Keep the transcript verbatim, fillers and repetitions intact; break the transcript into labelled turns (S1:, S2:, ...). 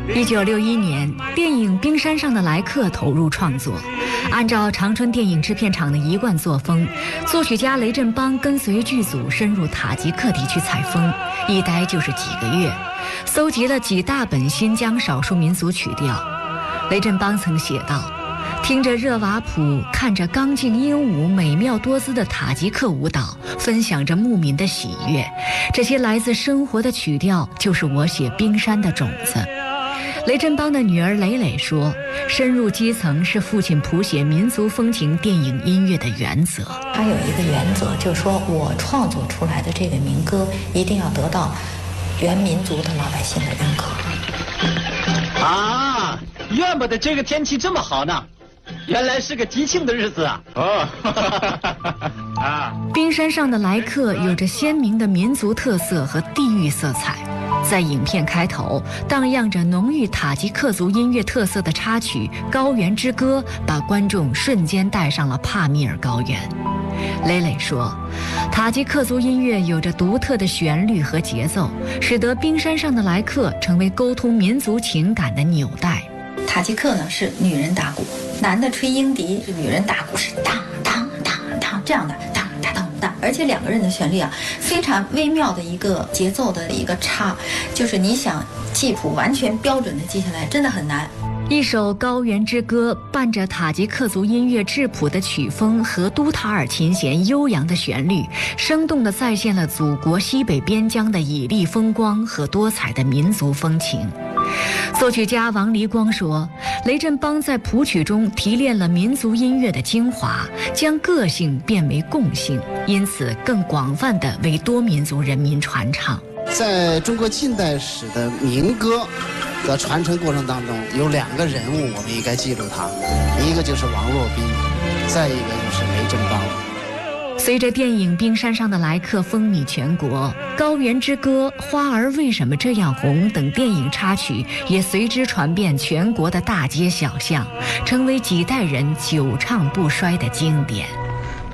S1: 一九六一年，电影《冰山上的来客》投入创作。按照长春电影制片厂的一贯作风，作曲家雷振邦跟随剧组深入塔吉克地区采风，一待就是几个月，搜集了几大本新疆少数民族曲调。雷振邦曾写道：听着热瓦普，看着刚劲英武、美妙多姿的塔吉克舞蹈，分享着牧民的喜悦，这些来自生活的曲调就是我写冰山的种子。雷振邦的女儿蕾蕾说，深入基层是父亲谱写民族风情电影音乐的原则。
S2: 他有一个原则，就是说我创作出来的这个民歌一定要得到原民族的老百姓的认可。
S3: 啊，怨不得这个天气这么好呢，原来是个吉庆的日子啊！哦，
S1: 啊！冰山上的来客有着鲜明的民族特色和地域色彩。在影片开头，荡漾着浓郁塔吉克族音乐特色的插曲《高原之歌》，把观众瞬间带上了帕米尔高原。蕾蕾说，塔吉克族音乐有着独特的旋律和节奏，使得冰山上的来客成为沟通民族情感的纽带。
S2: 塔吉克呢是女人打鼓，男的吹鹰笛，是女人打鼓是当当当当这样的当当当当，而且两个人的旋律啊非常微妙的一个节奏的一个差，就是你想记谱完全标准的记下来真的很难。
S1: 一首《高原之歌》伴着塔吉克族音乐质朴的曲风和都塔尔琴弦悠扬的旋律，生动地再现了祖国西北边疆的绮丽风光和多彩的民族风情。作曲家王黎光说，雷振邦在谱曲中提炼了民族音乐的精华，将个性变为共性，因此更广泛地为多民族人民传唱。
S4: 在中国近代史的民歌的传承过程当中，有两个人物我们应该记住他，一个就是王洛宾，再一个就是雷振邦。
S1: 随着电影《冰山上的来客》风靡全国，《高原之歌》《花儿为什么这样红》等电影插曲也随之传遍全国的大街小巷，成为几代人久唱不衰的经典。